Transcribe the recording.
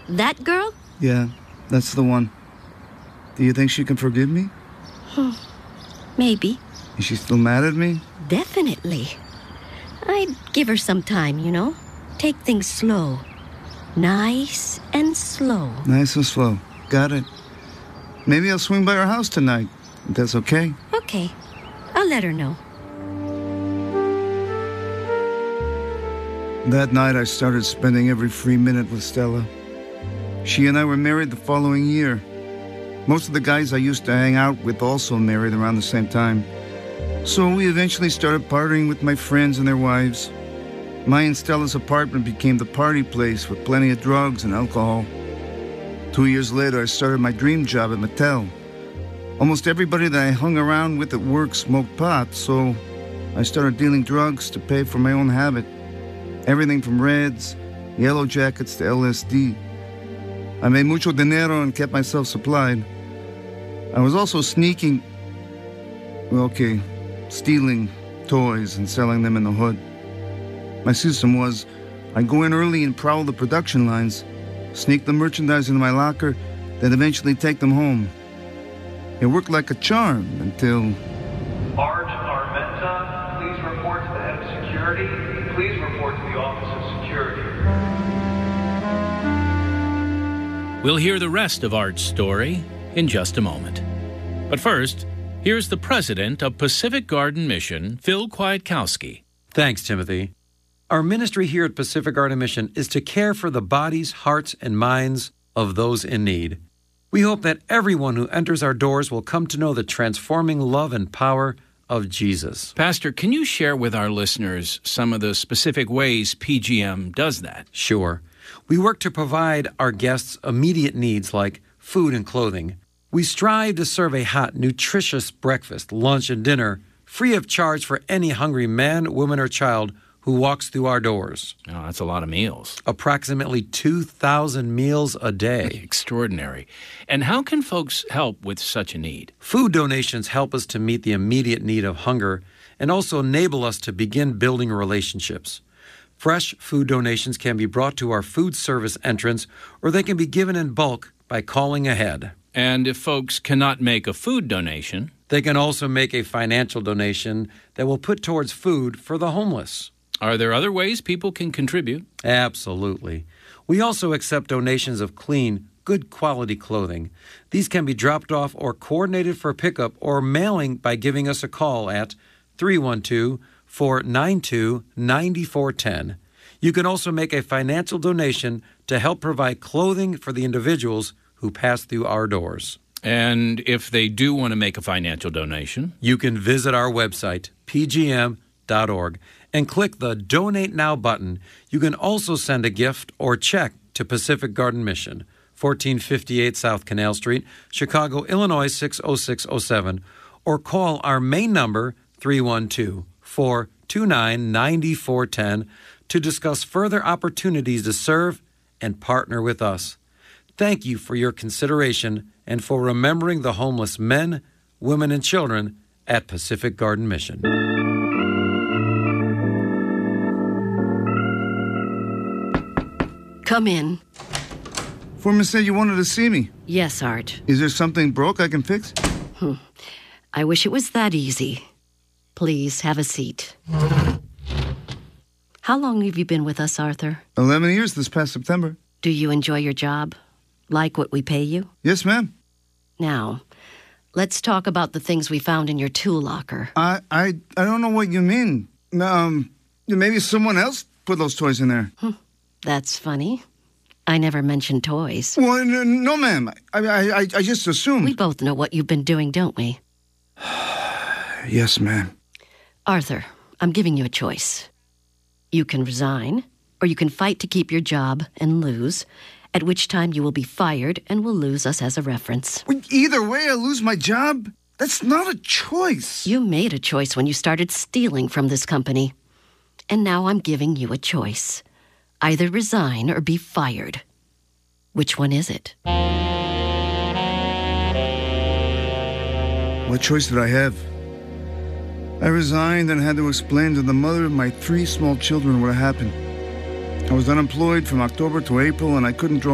That girl? Yeah, that's the one. Do you think she can forgive me? Maybe. Is she still mad at me? Definitely. I'd give her some time, you know? Take things slow. Nice and slow. Nice and slow. Got it. Maybe I'll swing by her house tonight. If that's okay. Okay. I'll let her know. That night, I started spending every free minute with Stella. She and I were married the following year. Most of the guys I used to hang out with also married around the same time. So we eventually started partying with my friends and their wives. My and Stella's apartment became the party place with plenty of drugs and alcohol. 2 years later, I started my dream job at Mattel. Almost everybody that I hung around with at work smoked pot, so I started dealing drugs to pay for my own habit. Everything from Reds, Yellow Jackets to LSD. I made mucho dinero and kept myself supplied. I was also stealing toys and selling them in the hood. My system was, I'd go in early and prowl the production lines, sneak the merchandise into my locker, then eventually take them home. It worked like a charm until... Arch Armenta, please report to the head of security. Please report to the Office of Security. We'll hear the rest of Art's story in just a moment. But first, here's the president of Pacific Garden Mission, Phil Kwiatkowski. Thanks, Timothy. Our ministry here at Pacific Garden Mission is to care for the bodies, hearts, and minds of those in need. We hope that everyone who enters our doors will come to know the transforming love and power of Jesus. Pastor, can you share with our listeners some of the specific ways PGM does that? Sure. We work to provide our guests immediate needs like food and clothing. We strive to serve a hot, nutritious breakfast, lunch, and dinner free of charge for any hungry man, woman, or child who walks through our doors. Oh, that's a lot of meals. Approximately 2,000 meals a day. Extraordinary. And how can folks help with such a need? Food donations help us to meet the immediate need of hunger and also enable us to begin building relationships. Fresh food donations can be brought to our food service entrance, or they can be given in bulk by calling ahead. And if folks cannot make a food donation, they can also make a financial donation that will put towards food for the homeless. Are there other ways people can contribute? Absolutely. We also accept donations of clean, good quality clothing. These can be dropped off or coordinated for pickup or mailing by giving us a call at 312-492-9410. You can also make a financial donation to help provide clothing for the individuals who pass through our doors. And if they do want to make a financial donation, you can visit our website, pgm.org, and click the Donate Now button. You can also send a gift or check to Pacific Garden Mission, 1458 South Canal Street, Chicago, Illinois 60607, or call our main number, 312-429-9410, to discuss further opportunities to serve and partner with us. Thank you for your consideration and for remembering the homeless men, women, and children at Pacific Garden Mission. Come in. Foreman said you wanted to see me. Yes, Art. Is there something broke I can fix? I wish it was that easy. Please, have a seat. How long have you been with us, Arthur? 11 years this past September. Do you enjoy your job? Like what we pay you? Yes, ma'am. Now, let's talk about the things we found in your tool locker. I don't know what you mean. Maybe someone else put those toys in there. That's funny. I never mentioned toys. Well, no, ma'am. I just assumed. We both know what you've been doing, don't we? Yes, ma'am. Arthur, I'm giving you a choice. You can resign, or you can fight to keep your job and lose, at which time you will be fired and will lose us as a reference. Either way, I lose my job. That's not a choice. You made a choice when you started stealing from this company. And now I'm giving you a choice. Either resign or be fired. Which one is it? What choice did I have? I resigned and had to explain to the mother of my 3 small children what happened. I was unemployed from October to April, and I couldn't draw